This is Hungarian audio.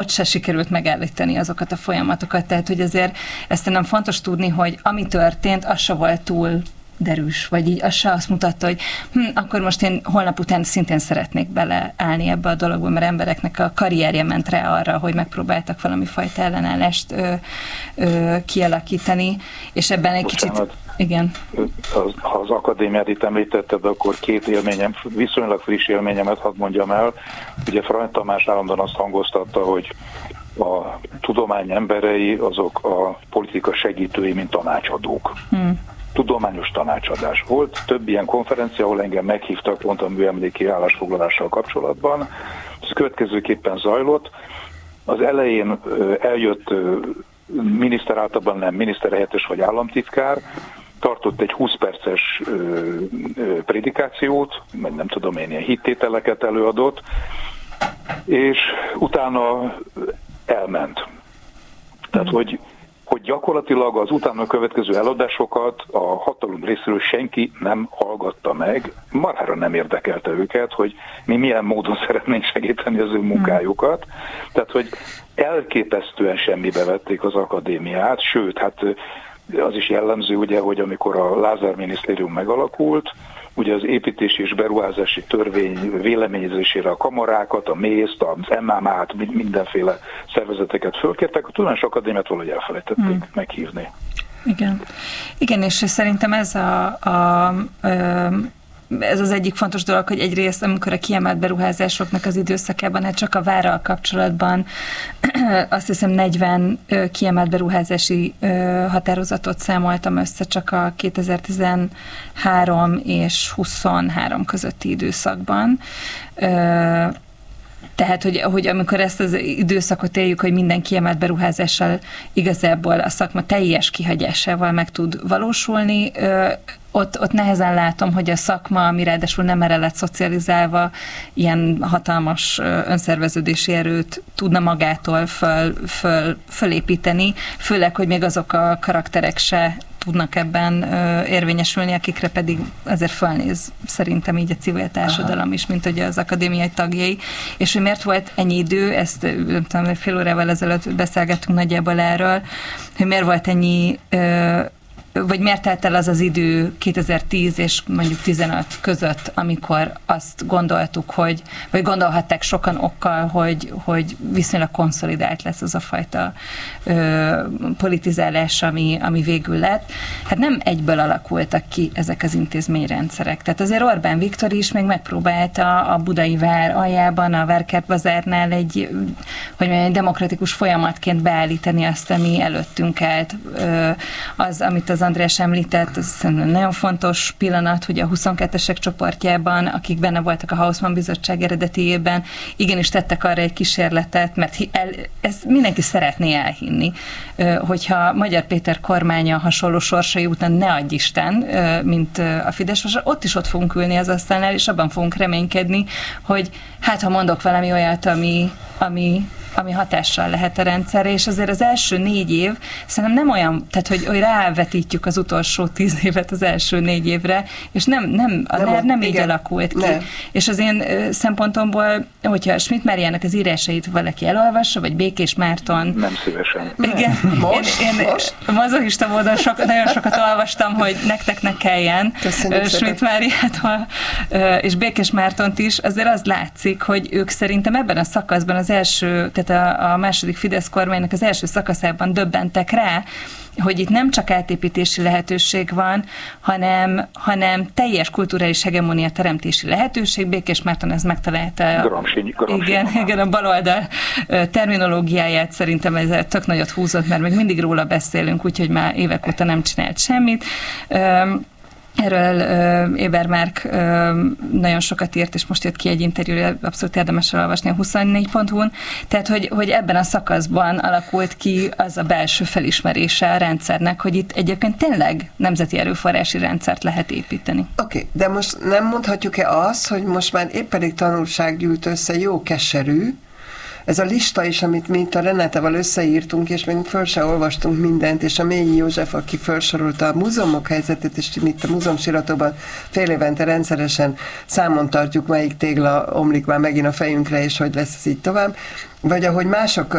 ott se sikerült megállítani azokat a folyamatokat, tehát hogy azért ezt nem fontos tudni, hogy ami történt, az se volt túl derűs, vagy így az se azt mutatta, hogy akkor most én holnap után szintén szeretnék beleállni ebbe a dologba, mert embereknek a karrierje ment rá arra, hogy megpróbáltak valami fajta ellenállást kialakítani, és ebben egy kicsit... Igen. Ha az akadémiát itt említetted, akkor két élményem, viszonylag friss élményemet hadd mondjam el. Ugye Frany Tamás állandóan azt hangoztatta, hogy a tudomány emberei azok a politika segítői, mint tanácsadók. Tudományos tanácsadás. Volt több ilyen konferencia, ahol engem meghívtak pont a műemléki állásfoglalással kapcsolatban. Ez következőképpen zajlott. Az elején eljött miniszter, általában nem miniszterhelyettes vagy államtitkár, tartott egy 20 perces prédikációt, vagy nem tudom én, ilyen hittételeket előadott, és utána elment. Tehát, hogy gyakorlatilag az utána következő eladásokat a hatalom részéről senki nem hallgatta meg, marhára nem érdekelte őket, hogy mi milyen módon szeretnénk segíteni az ő munkájukat. Tehát, hogy elképesztően semmibe vették az akadémiát, sőt, hát az is jellemző, ugye, hogy amikor a Lázár minisztérium megalakult, ugye az építési és beruházási törvény véleményezésére a kamarákat, a MÉSZ-t, az MMA-t, mindenféle szervezeteket fölkértek, a Tudományos Akadémiát valahogy elfelejtették meghívni. Igen, és szerintem ez ez az egyik fontos dolog, hogy egyrészt, amikor a kiemelt beruházásoknak az időszakában, hát csak a várral kapcsolatban azt hiszem 40 kiemelt beruházási határozatot számoltam össze csak a 2013 és 23 közötti időszakban. Tehát, hogy amikor ezt az időszakot éljük, hogy minden kiemelt beruházással igazából a szakma teljes kihagyásával meg tud valósulni, ott nehezen látom, hogy a szakma, ami ráadásul nem erre lett szocializálva, ilyen hatalmas önszerveződési erőt tudna magától fölépíteni, főleg, hogy még azok a karakterek se tudnak ebben érvényesülni, akikre pedig azért fölnéz szerintem így a civil társadalom is, mint ugye az akadémiai tagjai. És hogy miért volt ennyi idő, ezt nem tudom, fél órával ezelőtt beszélgettünk nagyjából erről, hogy miért volt ennyi vagy miért telt el az az idő 2010 és mondjuk 15 között, amikor azt gondoltuk, vagy gondolhatták sokan okkal, hogy viszonylag konszolidált lesz az a fajta politizálás, ami végül lett. Hát nem egyből alakultak ki ezek az intézményrendszerek. Tehát azért Orbán Viktor is még megpróbálta a Budai Vár aljában, a Várkertbazárnál egy demokratikus folyamatként beállítani azt, ami előttünk állt. Az, amit az András említett, az nagyon fontos pillanat, hogy a 22-esek csoportjában, akik benne voltak a Hausmann bizottság eredetiében, igenis tettek arra egy kísérletet, mert ezt mindenki szeretné elhinni, hogyha Magyar Péter kormánya hasonló sorsai után ne adj Isten, mint a Fidesz, ott is ott fogunk ülni az asztalnál, és abban fogunk reménykedni, hogy hát ha mondok valami olyat, ami hatással lehet a rendszerre, és azért az első 4 év szerintem nem olyan, tehát hogy rávetítjük az utolsó 10 évet az első 4 évre, és nem így alakult ki. És az én szempontomból, hogyha Schmidt Máriának az írásait valaki elolvassa, vagy Békés Márton... Nem szívesen. Igen. Most? Mazochista módon nagyon sokat olvastam, hogy nektek ne kelljen Schmidt Máriától, és Békés Mártont is, azért az látszik, hogy ők szerintem ebben a szakaszban az első, tehát a második Fidesz kormánynak az első szakaszában döbbentek rá, hogy itt nem csak átépítési lehetőség van, hanem teljes kulturális hegemónia teremtési lehetőség. Békés Márton ez megtalálta. Gramsci. Igen, a baloldal terminológiáját szerintem ez tök nagyot húzott, mert még mindig róla beszélünk, úgyhogy már évek óta nem csinált semmit. Erről Ebermárk nagyon sokat írt, és most jött ki egy interjúra, abszolút érdemes elolvasni a 24.hu-n. Tehát, hogy ebben a szakaszban alakult ki az a belső felismerése a rendszernek, hogy itt egyébként tényleg nemzeti erőforrási rendszert lehet építeni. Oké, de most nem mondhatjuk-e azt, hogy most már épp pedig tanulság gyűlt össze, jó keserű, ez a lista is, amit mi itt a Renátával összeírtunk, és még föl se olvastunk mindent, és a Mélyi József, aki felsorolta a múzeumok helyzetét, és mi itt a múzeumsiratokban fél évente rendszeresen számon tartjuk, melyik tégla omlik már megint a fejünkre, és hogy lesz ez így tovább. Vagy ahogy mások